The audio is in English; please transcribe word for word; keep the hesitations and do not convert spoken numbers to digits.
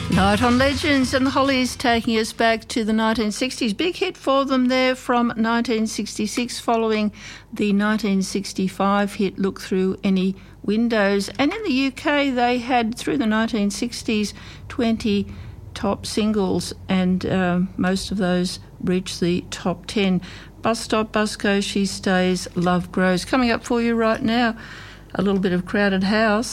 Night on Legends and the Hollies taking us back to the nineteen sixties. Big hit for them there from nineteen sixty-six following the nineteen sixty-five hit Look Through Any Windows. And in the U K they had, through the nineteen sixties, twenty top singles, and uh, most of those reached the top ten. Bus Stop, Bus Go, She Stays, Love Grows. Coming up for you right now, a little bit of Crowded House.